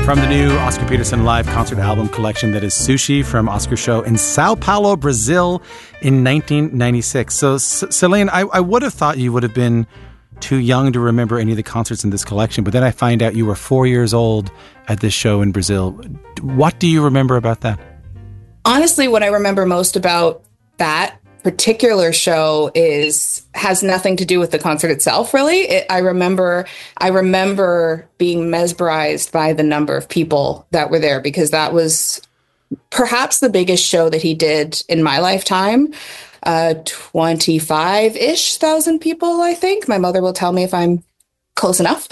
From the new Oscar Peterson live concert album collection that is Sushi from Oscar Show in Sao Paulo, Brazil in 1996. So, Celine, I would have thought you would have been too young to remember any of the concerts in this collection, but then I find out you were 4 years old at this show in Brazil. What do you remember about that? Honestly, what I remember most about that particular show has nothing to do with the concert itself, really. I remember being mesmerized by the number of people that were there, because that was perhaps the biggest show that he did in my lifetime. 25-ish thousand people, I think. My mother will tell me if I'm close enough.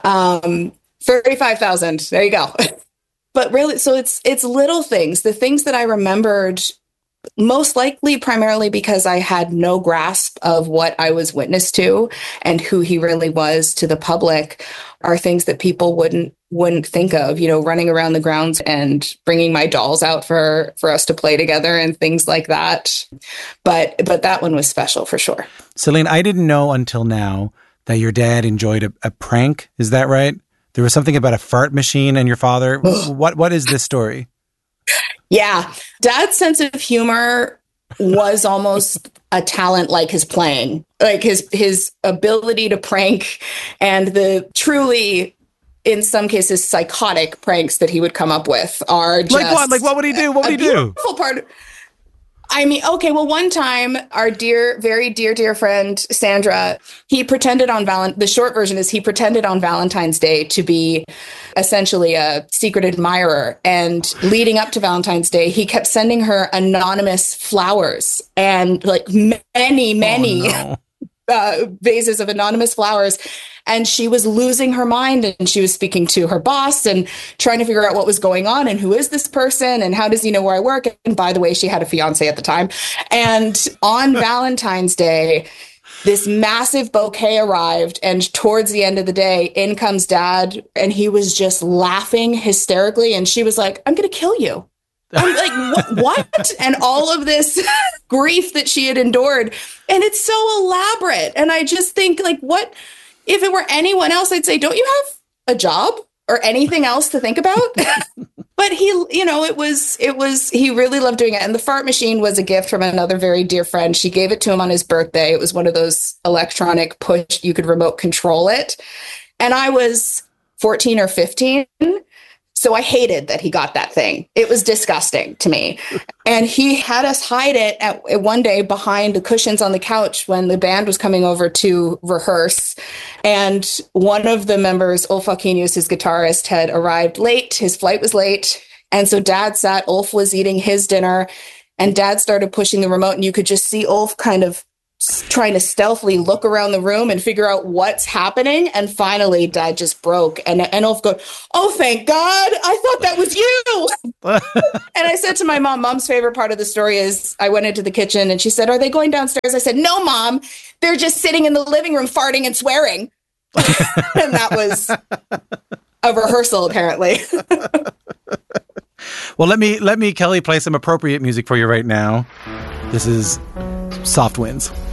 35,000. There you go. But really, so it's little things, the things that I remembered, most likely primarily because I had no grasp of what I was witness to and who he really was to the public, are things that people wouldn't think of, running around the grounds and bringing my dolls out for us to play together and things like that. But that one was special for sure. Celine, I didn't know until now that your dad enjoyed a prank. Is that right? There was something about a fart machine and your father. What is this story? Yeah. Dad's sense of humor was almost a talent, like his playing, like his ability to prank, and the truly, in some cases, psychotic pranks that he would come up with are just... Like what? Like what would he do? What would he do? Beautiful part. I mean, okay, well, one time, our very dear friend, Sandra, he pretended the short version is he pretended on Valentine's Day to be essentially a secret admirer. And leading up to Valentine's Day, he kept sending her anonymous flowers and like many vases of anonymous flowers. And she was losing her mind, and she was speaking to her boss and trying to figure out what was going on and who is this person and how does he know where I work? And by the way, she had a fiance at the time. And on Valentine's Day, this massive bouquet arrived, and towards the end of the day, in comes Dad, and he was just laughing hysterically. And she was like, "I'm going to kill you." I'm like, what? And all of this grief that she had endured. And it's so elaborate. And I just think, like, what? If it were anyone else, I'd say, don't you have a job or anything else to think about? But he, he really loved doing it. And the fart machine was a gift from another very dear friend. She gave it to him on his birthday. It was one of those electronic push, you could remote control it. And I was 14 or 15. So I hated that he got that thing. It was disgusting to me. And he had us hide it at one day behind the cushions on the couch when the band was coming over to rehearse. And one of the members, Ulf Aquinius, his guitarist, had arrived late. His flight was late. And so Dad sat, Ulf was eating his dinner, and Dad started pushing the remote, and you could just see Ulf kind of trying to stealthily look around the room and figure out what's happening. And finally, Dad just broke. And Ulf goes, "Oh, thank God. I thought that was you." And I said to my Mom's favorite part of the story is I went into the kitchen and she said, "Are they going downstairs?" I said, "No, Mom. They're just sitting in the living room farting and swearing." And that was a rehearsal, apparently. Well, let me, Kelly, play some appropriate music for you right now. This is Soft Winds.